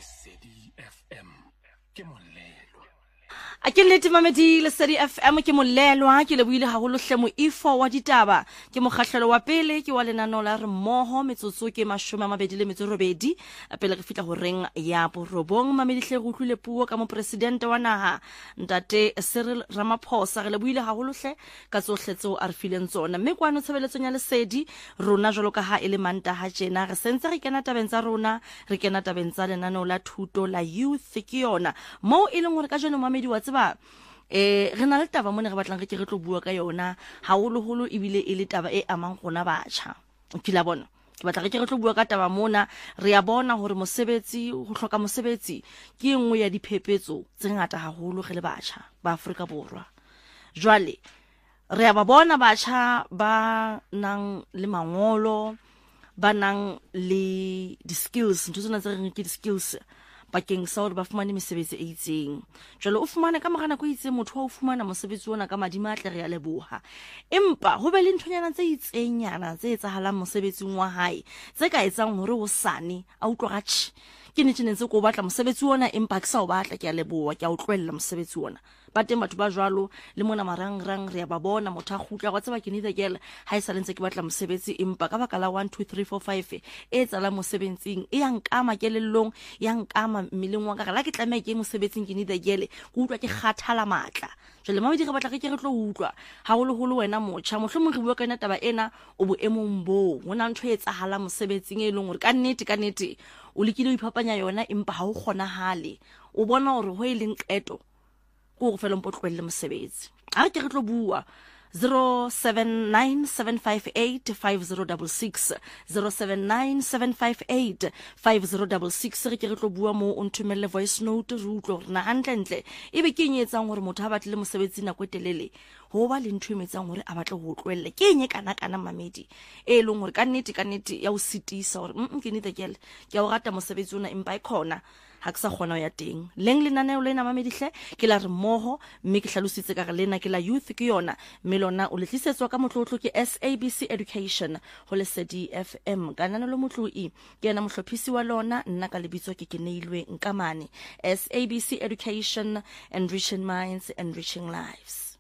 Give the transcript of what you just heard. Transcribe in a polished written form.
Lesedi FM ke molelo. A ke nnete mamedi Lesedi FM ke molelwa ke lebohile haholo hle moifo wa ditaba ke mokgahlelo wa pele ke wa lenaneo la re mmoho metsotso ke 28 pele re fitla ho reng ya borobong mamedi hle go utlwile puo ka mo presidente wa naha ntate Cyril Ramaphosa re lebohile haholo hle ka tsohle tseo a re fileng tsona mme kwano tshebeletsong ya Lesedi rona jwalo ka ha ele Mantaha tjena re sentse re kena tabeng tsa rona re kena tabeng tsa lenaneo la thuto la youth ke yona mo e leng hore ka jeno mamedi wa tseba re na le taba mone re batlang re ke re tlo bua ka yona haholoholo ebile e le taba e amang gona batjha ke la bona ke batla re ke re tlo bua ka taba mona re ya bona hore mosebetsi ho hloka mosebetsi ke engwe ya diphepetso tse ngata haholo re le batjha ba Afrika Borwa jwale re ya ba bona batjha ba nang le mangolo ba nang le di-skills ntho tsena tse reng ke di-skills bakeng sa hore ba fumane mesebetsi e itseng jwale o fumana ka morana go itse motho wa o fumana mosebetsi ona ka madima a tle re ya leboha empa ho be le nthonyana tse itsenyana tse etsahalang mosebetsing wa hae tse ka etsang hore o sane a utlwa gatshi ke nne ntse go batla mosebetsi ona empa ke sa o batla ke ya leboha ke a o tlohella mosebetsi ona ba teng batho ba jwalo le mona marangrang re ya ba bona motho a khutla go tseba ke nithe kele ha e sa lentse ke batla mosebetsi empa ka baka la 1 2 3 4 5 e tsala mosebetsing e yang kama kelellong yang kama mmeleng wa ka la ke tlameha ke mosebetsing ke nithe kele go utlwa ke kgathala matla jwale mamedi re batla ke re tlo utlwa haholoholo wena motjha mohlomong re bua ka ena taba ena o boemong bo hona ntho e etsahala mosebetsing e leng hore ka nnete o lekile o iphapanya yona empa ha o kgonahale o bona hore ho e leng qeto go fela mpotlwelle mosebetsi a ke re tlo bua 0797585066 0797585066 re ke re tlo bua mo o nthumelle voice note re utlwe hore na hantle ebe ke nyetsang hore motho a batle mosebetsi na kwetelele ho ba le ntho emetsang hore a batle ho tlwelle ke nye kana mamedi e leng hore ka nnete ya o sitisa hore ke nite kele ke a o rata mosebetsi ona empa e khona ha ke sa kgona ya teng leng lenaneo lena mamedihle ke la re mmoho mme ke hlalositse ka re lena ke la youth ke yona mme lona o letlisetswa ka motlotlo ke SABC Education ho Lesedi FM kana lo motloi ke yena mohlophisi wa lona nna ka lebitso ke neilwe nkamane SABC Education, enriching minds, enriching lives.